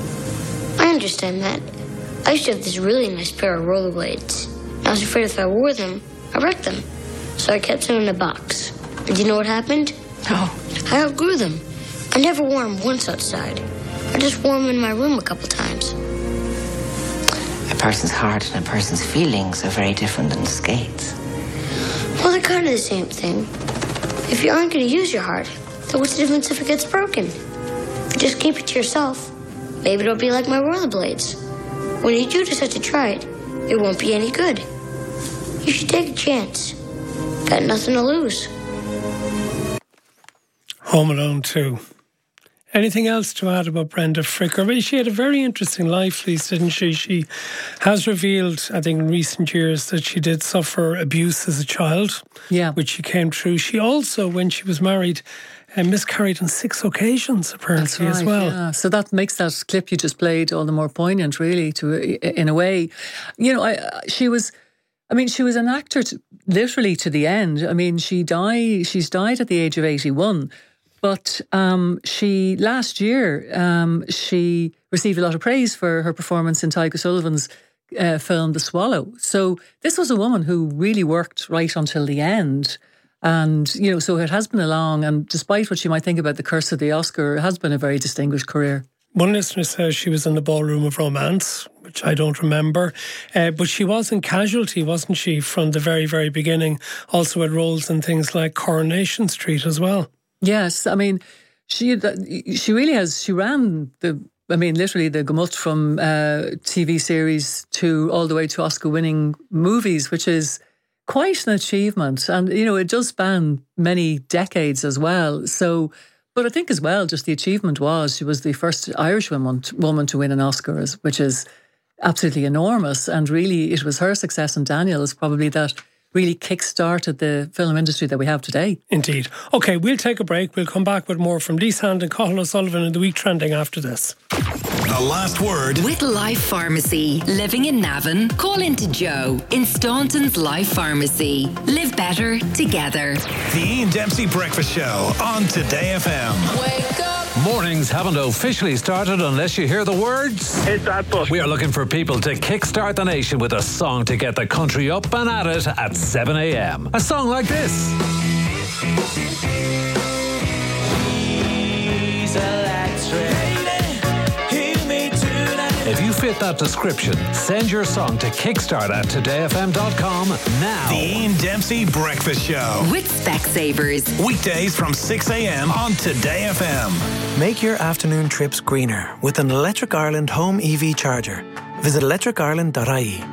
I understand that. I used to have this really nice pair of rollerblades. I was afraid if I wore them, I'd wreck them. So I kept them in a box. And do you know what happened? No. I outgrew them. I never wore them once outside. I just wore them in my room a couple times. A person's heart and a person's feelings are very different than skates. Well, they're kind of the same thing. If you aren't going to use your heart, then what's the difference if it gets broken? If you just keep it to yourself, maybe it'll be like my rollerblades. When you do decide to try it, it won't be any good. You should take a chance. Got nothing to lose. Home Alone two. Anything else to add about Brenda Fricker? I mean, she had a very interesting life, Lisa, didn't she? She has revealed, I think, in recent years that she did suffer abuse as a child, yeah, which she came through. She also, when she was married, uh, miscarried on six occasions, apparently, That's right, as well. Yeah. So that makes that clip you just played all the more poignant, really, to in a way. You know, I, she was... I mean, she was an actor to, literally to the end. I mean, she died. She's died at the age of eighty-one. But um, she last year um, she received a lot of praise for her performance in Tyga Sullivan's uh, film The Swallow. So this was a woman who really worked right until the end. And, you know, so it has been a long, and despite what you might think about the curse of the Oscar, it has been a very distinguished career. One listener says she was in the Ballroom of Romance, which I don't remember. Uh, but she was in Casualty, wasn't she, from the very, very beginning. Also had roles in things like Coronation Street as well. Yes, I mean, she she really has, she ran the, I mean, literally the gamut from uh, T V series to all the way to Oscar-winning movies, which is quite an achievement. And, you know, it does span many decades as well. So... But I think as well, just the achievement was she was the first Irish woman, woman to win an Oscar, which is absolutely enormous. And really, it was her success and Daniel's probably that really kick-started the film industry that we have today. Indeed. Okay, we'll take a break. We'll come back with more from Lee Sand and Cathal O'Sullivan in the week trending after this. The last word with Life Pharmacy. Living in Navan? Call into Joe in Staunton's Life Pharmacy. Live better together. The Ian Dempsey Breakfast Show on Today F M. Wake up. Mornings haven't officially started unless you hear the words. Hit that button. We are looking for people to kickstart the nation with a song to get the country up and at it at seven a.m. A song like this. He's electric. If you fit that description, send your song to kickstart at today f m dot com now. The Ian Dempsey Breakfast Show. With Specsavers. Weekdays from six a.m. on Today F M. Make your afternoon trips greener with an Electric Ireland home E V charger. Visit electric ireland dot I E.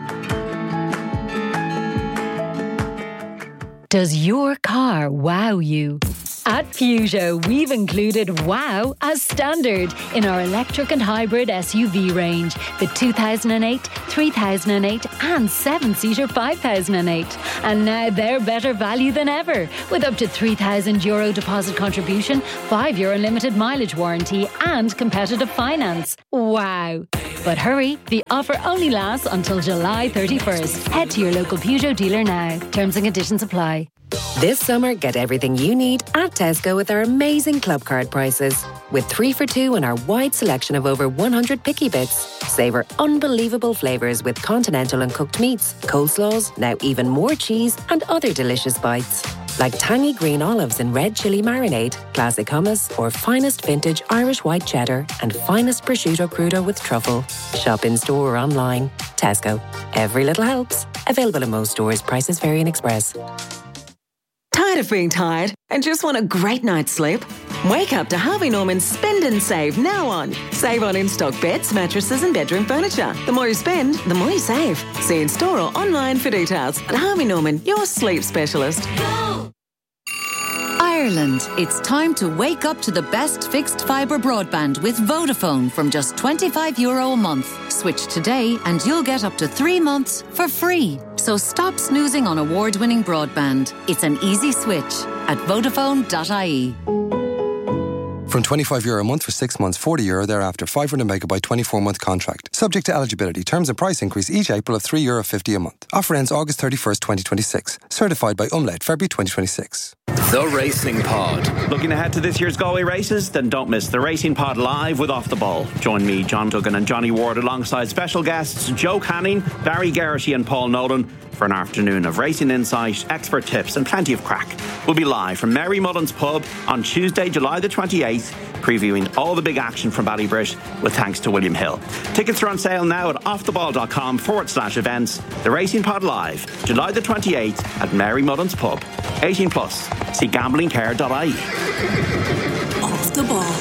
Does your car wow you? At Peugeot, we've included wow as standard in our electric and hybrid S U V range. The two thousand eight, three thousand eight and seven-seater five thousand eight. And now they're better value than ever, with up to three thousand euro deposit contribution, five year unlimited mileage warranty and competitive finance. Wow. But hurry, the offer only lasts until July thirty-first. Head to your local Peugeot dealer now. Terms and conditions apply. This summer, get everything you need at Tesco with our amazing club card prices. With three for two and our wide selection of over one hundred picky bits. Savour unbelievable flavours with continental and cooked meats, coleslaws, now even more cheese and other delicious bites. Like tangy green olives and red chilli marinade, classic hummus, or finest vintage Irish white cheddar and finest prosciutto crudo with truffle. Shop in store or online. Tesco. Every little helps. Available in most stores. Prices vary in Express. Tired of being tired and just want a great night's sleep? Wake up to Harvey Norman's Spend and Save now on. Save on in-stock beds, mattresses and bedroom furniture. The more you spend, the more you save. See in store or online for details. At Harvey Norman, your sleep specialist. Go! Ireland, it's time to wake up to the best fixed fibre broadband with Vodafone from just twenty-five euro a month. Switch today and you'll get up to three months for free. So stop snoozing on award-winning broadband. It's an easy switch at vodafone dot I E. From twenty-five euro a month for six months, forty euro thereafter, five hundred megabyte, twenty-four month contract. Subject to eligibility. Terms and price increase each April of three euro fifty a month. Offer ends August thirty-first, twenty twenty-six. Certified by Umlaut, February twenty twenty-six. The Racing Pod. Looking ahead to this year's Galway races? Then don't miss The Racing Pod live with Off the Ball. Join me, John Duggan and Johnny Ward alongside special guests Joe Canning, Barry Geraghty and Paul Nolan for an afternoon of racing insight, expert tips and plenty of crack. We'll be live from Mary Mullen's Pub on Tuesday, July the twenty-eighth, previewing all the big action from Ballybrit with thanks to William Hill. Tickets are on sale now at offtheball.com forward slash events. The Racing Pod live, July the twenty-eighth at Mary Mullen's Pub. eighteen plus. See gambling care dot I E. Off the ball.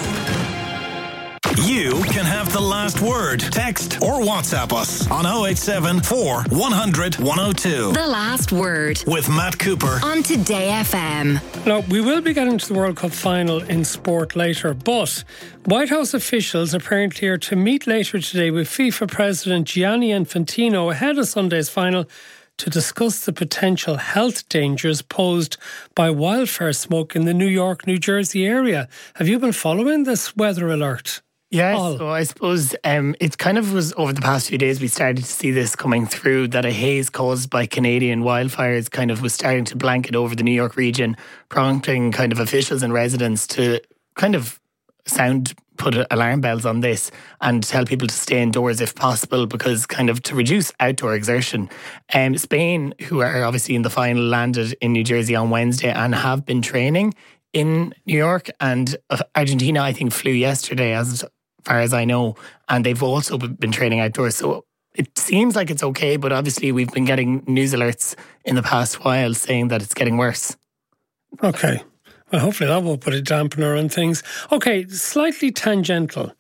You can have the last word. Text or WhatsApp us on oh eight seven, four, one hundred, one oh two. The last word. With Matt Cooper. On Today F M. Now, we will be getting to the World Cup final in sport later, but White House officials apparently are to meet later today with FIFA President Gianni Infantino ahead of Sunday's final to discuss the potential health dangers posed by wildfire smoke in the New York, New Jersey area. Have you been following this weather alert? Yeah, Paul? so I suppose um, it kind of was over the past few days we started to see this coming through, that a haze caused by Canadian wildfires kind of was starting to blanket over the New York region, prompting kind of officials and residents to kind of sound, put alarm bells on this and tell people to stay indoors if possible, because kind of to reduce outdoor exertion. Um, Spain, who are obviously in the final, landed in New Jersey on Wednesday and have been training in New York, and Argentina I think flew yesterday as far as I know, and they've also been training outdoors. So it seems like it's okay, but obviously we've been getting news alerts in the past while saying that it's getting worse. Okay. Well, hopefully that will put a dampener on things. Okay, slightly tangential.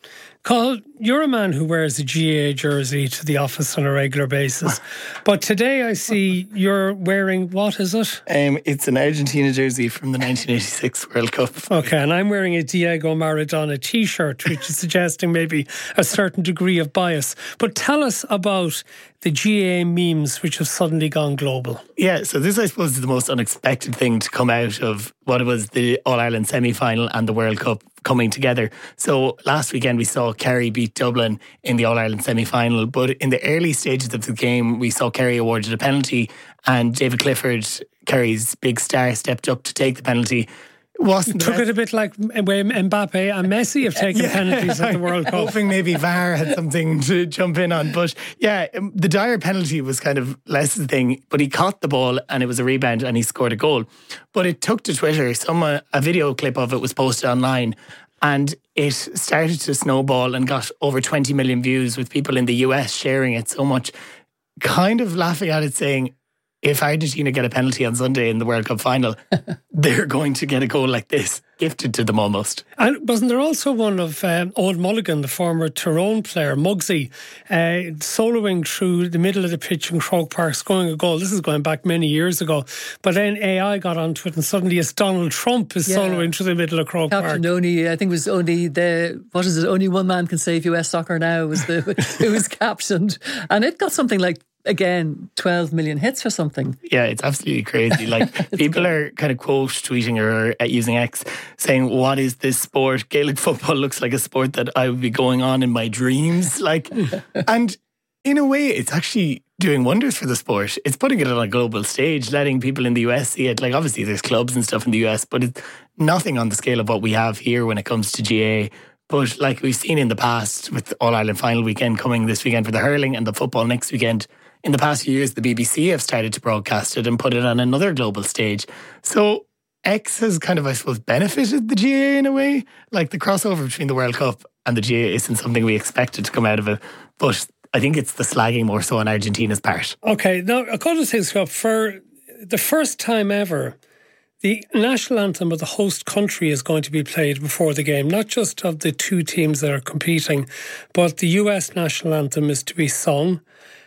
Carl, you're a man who wears a G A A jersey to the office on a regular basis. But today I see you're wearing, what is it? Um, it's an Argentina jersey from the nineteen eighty-six World Cup. Okay, and I'm wearing a Diego Maradona t-shirt, which is suggesting maybe a certain degree of bias. But tell us about the G A A memes which have suddenly gone global. Yeah, so this I suppose is the most unexpected thing to come out of what it was the All-Ireland semi-final and the World Cup coming together. So last weekend we saw Kerry beat Dublin in the All-Ireland semi-final, but in the early stages of the game we saw Kerry awarded a penalty and David Clifford, Kerry's big star, stepped up to take the penalty. Wasn't took it a bit like when Mbappe and Messi have taken yeah. penalties at the World Cup. Hoping maybe V A R had something to jump in on. But yeah, the Dyer penalty was kind of less the thing, but he caught the ball and it was a rebound and he scored a goal. But it took to Twitter, some uh, a video clip of it was posted online and it started to snowball and got over twenty million views with people in the U S sharing it so much, kind of laughing at it, saying, if Argentina get a penalty on Sunday in the World Cup final, they're going to get a goal like this, gifted to them almost. And wasn't there also one of um, Owen Mulligan, the former Tyrone player, Muggsy, uh, soloing through the middle of the pitch in Croke Park, scoring a goal? This is going back many years ago. But then A I got onto it and suddenly it's Donald Trump is yeah. soloing through the middle of Croke Captain Park. Captain only, I think it was only the, what is it, only one man can save U S soccer now was the, it was captioned. And it got something like, again, twelve million hits or something. Yeah, it's absolutely crazy. Like, people are kind of quote tweeting or uh, using X saying, what is this sport? Gaelic football looks like a sport that I would be going on in my dreams. Like, and in a way, it's actually doing wonders for the sport. It's putting it on a global stage, letting people in the U S see it. Like, obviously, there's clubs and stuff in the U S, but it's nothing on the scale of what we have here when it comes to G A A. But like we've seen in the past with All-Ireland final weekend coming this weekend for the hurling and the football next weekend, in the past few years, the B B C have started to broadcast it and put it on another global stage. So X has kind of, I suppose, benefited the G A A in a way. Like the crossover between the World Cup and the G A A isn't something we expected to come out of it. But I think it's the slagging more so on Argentina's part. Okay, now a couple of things up. For the first time ever, the national anthem of the host country is going to be played before the game, not just of the two teams that are competing, but the U S national anthem is to be sung.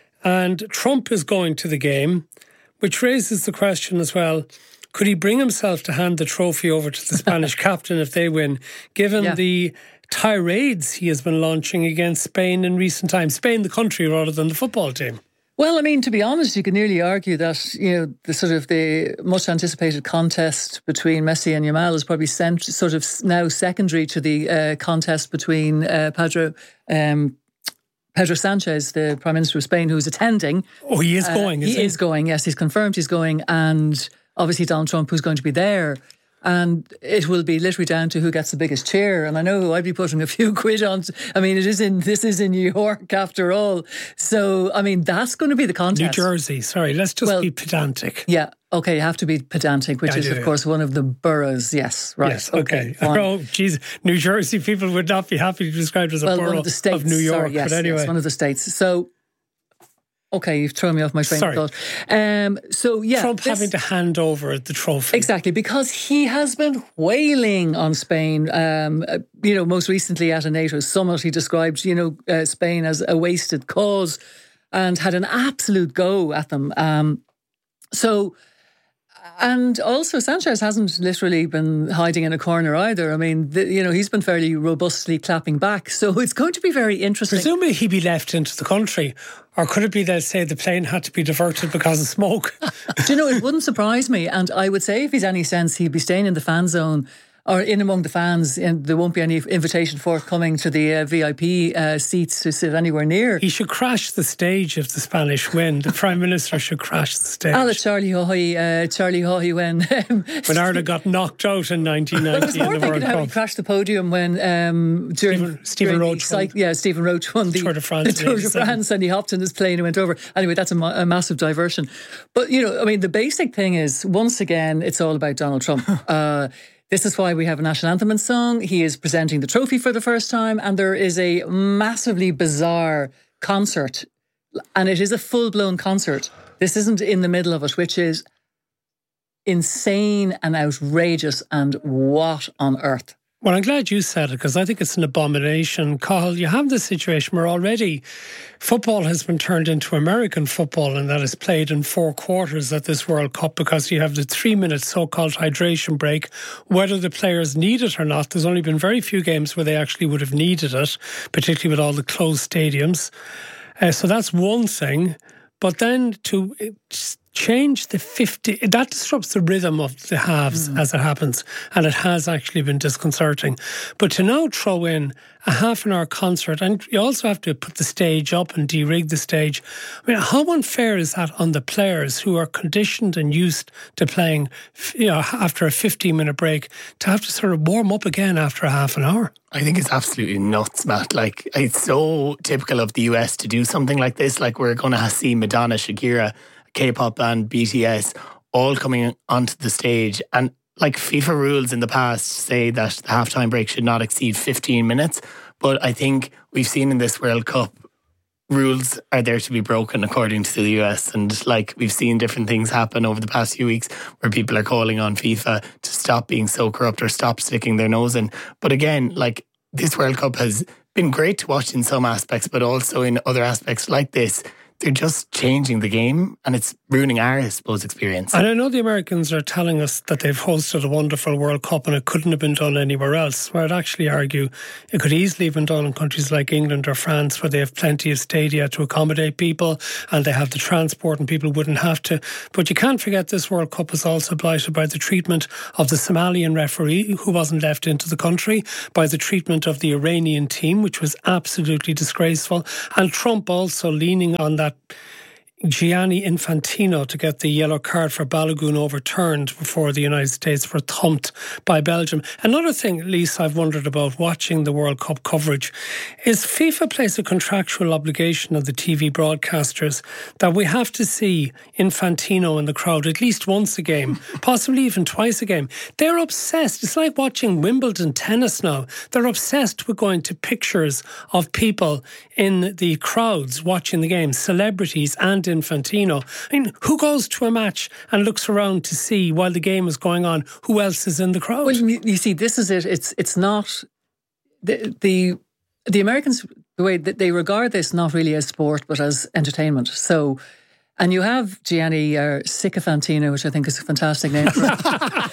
And Trump is going to the game, which raises the question as well, could he bring himself to hand the trophy over to the Spanish captain if they win, given yeah. the tirades he has been launching against Spain in recent times? Spain, the country, rather than the football team. Well, I mean, to be honest, you could nearly argue that, you know, the sort of the much anticipated contest between Messi and Yamal is probably sent, sort of now secondary to the uh, contest between uh, Pedro um Pedro Sanchez, the Prime Minister of Spain, who's attending. Oh, he is going, uh, is he? He is going, yes. He's confirmed he's going. And obviously Donald Trump, who's going to be there. And it will be literally down to who gets the biggest cheer. And I know who I'd be putting a few quid on. I mean, it is in this is in New York after all. So, I mean, that's going to be the contest. New Jersey, sorry, let's just well, be pedantic. Yeah, okay, you have to be pedantic, which yeah, is, do, of yeah. course, one of the boroughs. Yes, right. Yes, okay. okay oh, geez, New Jersey people would not be happy to be described as a well, borough one of, the states, of New York. Sorry, yes, but anyway. yes, one of the states. So, okay, you've thrown me off my train Sorry. of thought. Um, so, yeah. Trump this, having to hand over the trophy. Exactly, because he has been wailing on Spain. Um, you know, most recently at a NATO summit, he described, you know, uh, Spain as a wasted cause and had an absolute go at them. Um, so... And also, Sanchez hasn't literally been hiding in a corner either. I mean, the, you know, he's been fairly robustly clapping back. So it's going to be very interesting. Presumably he'd be left into the country. Or could it be they'll say the plane had to be diverted because of smoke? Do you know, it wouldn't surprise me. And I would say if he's any sense, he'd be staying in the fan zone or in among the fans, and there won't be any invitation forthcoming to the uh, V I P uh, seats to sit anywhere near. He should crash the stage if the Spanish win. The Prime Minister should crash the stage. Ah, the Charlie Haughey, uh, Charlie Haughey when... Um, when Ireland got knocked out in nineteen ninety in the World Cup. How he crashed the podium when... Um, during Stephen, Stephen during Roach cycle, won. Yeah, Stephen Roach won the Tour de France. The Tour de France and he hopped in his plane and went over. Anyway, that's a, ma- a massive diversion. But, you know, I mean, the basic thing is, once again, it's all about Donald Trump. uh This is why we have a national anthem and song. He is presenting the trophy for the first time, and there is a massively bizarre concert, and it is a full-blown concert. This isn't in the middle of it, which is insane and outrageous, and what on earth? Well, I'm glad you said it because I think it's an abomination. Cathal, you have this situation where already football has been turned into American football and that is played in four quarters at this World Cup because you have the three-minute so-called hydration break, whether the players need it or not. There's only been very few games where they actually would have needed it, particularly with all the closed stadiums. Uh, so that's one thing. But then to change the fifty, that disrupts the rhythm of the halves mm. as it happens. And it has actually been disconcerting. But to now throw in a half an hour concert, and you also have to put the stage up and de-rig the stage. I mean, how unfair is that on the players who are conditioned and used to playing, you know, after a fifteen minute break, to have to sort of warm up again after a half an hour? I think it's absolutely nuts, Matt. Like, it's so typical of the U S to do something like this. Like, we're going to see Madonna, Shakira, K-pop band, B T S, all coming onto the stage. And like FIFA rules in the past say that the halftime break should not exceed fifteen minutes. But I think we've seen in this World Cup, rules are there to be broken according to the U S. And like, we've seen different things happen over the past few weeks where people are calling on FIFA to stop being so corrupt or stop sticking their nose in. But again, like, this World Cup has been great to watch in some aspects, but also in other aspects like this, they're just changing the game and it's ruining our, I suppose, experience. And I know the Americans are telling us that they've hosted a wonderful World Cup and it couldn't have been done anywhere else. Where I'd actually argue it could easily have been done in countries like England or France, where they have plenty of stadia to accommodate people and they have the transport and people wouldn't have to. But you can't forget this World Cup was also blighted by the treatment of the Somalian referee who wasn't left into the country, by the treatment of the Iranian team, which was absolutely disgraceful, and Trump also leaning on that Gianni Infantino to get the yellow card for Balogun overturned before the United States were thumped by Belgium. Another thing, Lisa, I've wondered about watching the World Cup coverage is FIFA places a contractual obligation of the T V broadcasters that we have to see Infantino in the crowd at least once a game, possibly even twice a game. They're obsessed. It's like watching Wimbledon tennis now. They're obsessed with going to pictures of people in the crowds watching the game, celebrities and Infantino. I mean, who goes to a match and looks around to see while the game is going on who else is in the crowd? Well, you see, this is it. It's it's not the the the Americans, the way that they regard this not really as sport but as entertainment. So. And you have Gianni uh, Sycophantino, which I think is a fantastic name for him.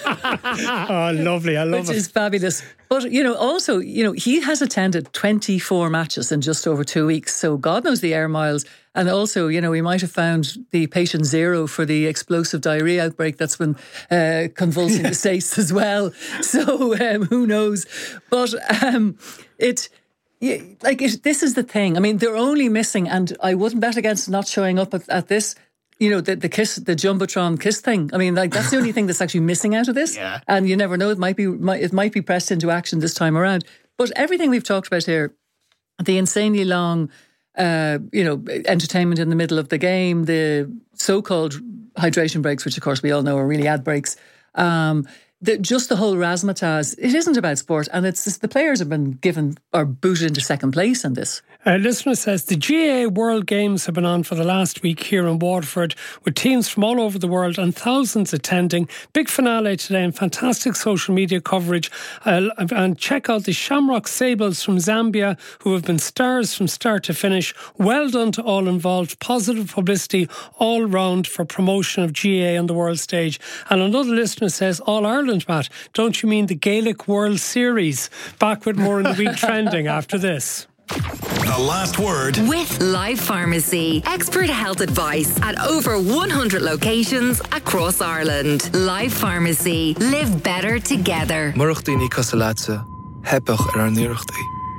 Oh, lovely. I love which it. Which is fabulous. But, you know, also, you know, he has attended twenty-four matches in just over two weeks. So God knows the air miles. And also, you know, we might have found the patient zero for the explosive diarrhea outbreak that's been uh, convulsing the States as well. So um, who knows? But um, it... Yeah, like it, this is the thing. I mean, they're only missing, and I wouldn't bet against not showing up at, at this. You know, the the kiss, the jumbotron kiss thing. I mean, like that's the only thing that's actually missing out of this. Yeah. And you never know; it might be might, it might be pressed into action this time around. But everything we've talked about here, the insanely long, uh, you know, entertainment in the middle of the game, the so-called hydration breaks, which of course we all know are really ad breaks. Um, The, just the whole razzmatazz, it isn't about sport, and it's just the players have been given or booted into second place in this. A listener says the G A A World Games have been on for the last week here in Waterford with teams from all over the world and thousands attending. Big finale today and fantastic social media coverage. Uh, and check out the Shamrock Sables from Zambia, who have been stars from start to finish. Well done to all involved. Positive publicity all round for promotion of G A A on the world stage. And another listener says, All Ireland, Matt, don't you mean the Gaelic World Series? Back with more in the week trending after this. The last word with Life Pharmacy. Expert health advice at over one hundred locations across Ireland. Life Pharmacy. Live better together. Murachtaí Casalatsa, Hepach ar Nirachtaí.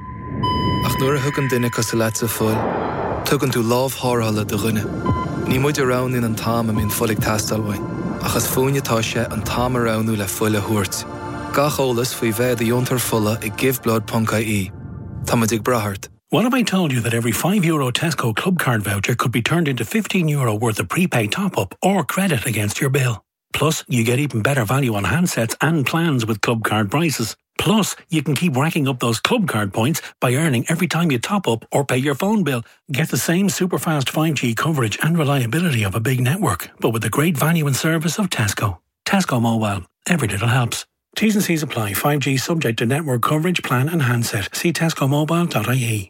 Ach nuair a thugann duine Casalatsa fuil, tugann tú lámh thárthala de ghine. Ní muid around in an tám am in fulig tastalhain. Achas fúinetá sé an tám aroundú le fuile thuirt. Gach ólas faoi bheith a diontar fulla i give blood punca-í. Tamadig Brahart. What if I told you that every five euro Tesco Club Card voucher could be turned into fifteen euro worth of prepaid top-up or credit against your bill? Plus, you get even better value on handsets and plans with Club Card prices. Plus, you can keep racking up those Club Card points by earning every time you top up or pay your phone bill. Get the same super fast five G coverage and reliability of a big network, but with the great value and service of Tesco. Tesco Mobile. Every little helps. T's and C's apply. five G subject to network coverage, plan and handset. See tesco mobile dot I E.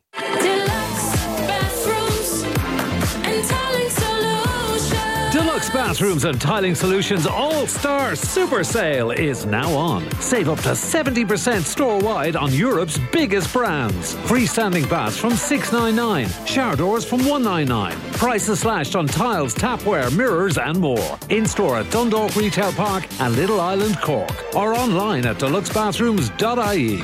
Deluxe Bathrooms and Tiling Solutions All-Star Super Sale is now on. Save up to seventy percent store-wide on Europe's biggest brands. Freestanding baths from six ninety-nine, shower doors from one ninety-nine. Prices slashed on tiles, tapware, mirrors and more. In-store at Dundalk Retail Park and Little Island, Cork. Or online at deluxe bathrooms dot I E.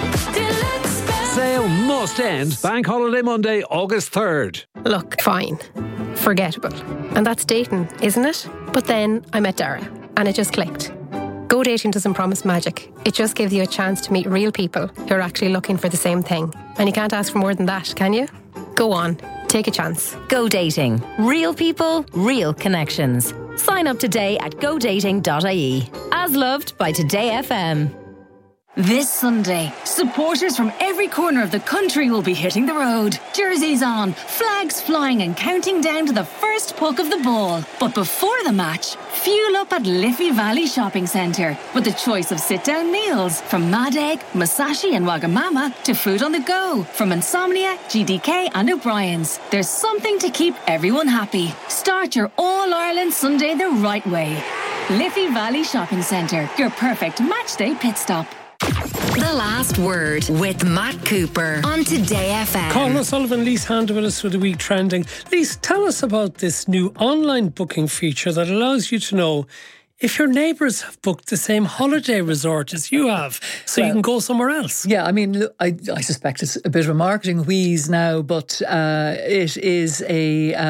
Sale must end Bank Holiday Monday, August third. Look, fine. Forgettable. And that's dating, isn't it? But then I met Dara and it just clicked. Go Dating doesn't promise magic. It just gives you a chance to meet real people who are actually looking for the same thing. And you can't ask for more than that, can you? Go on, take a chance. Go Dating. Real people, real connections. Sign up today at go dating dot I E. As loved by Today F M. This Sunday, supporters from every corner of the country will be hitting the road. Jerseys on, flags flying and counting down to the first puck of the ball. But before the match, fuel up at Liffey Valley Shopping Centre with a choice of sit-down meals from Mad Egg, Musashi and Wagamama to food on the go from Insomnia, G D K and O'Brien's. There's something to keep everyone happy. Start your All-Ireland Sunday the right way. Liffey Valley Shopping Centre, your perfect matchday pit stop. The Last Word with Matt Cooper on Today F M. Colin O'Sullivan, Lise Hand with us for the week trending. Lise, tell us about this new online booking feature that allows you to know if your neighbours have booked the same holiday resort as you have, so well, you can go somewhere else. Yeah, I mean, I, I suspect it's a bit of a marketing wheeze now, but uh, it is a... Uh,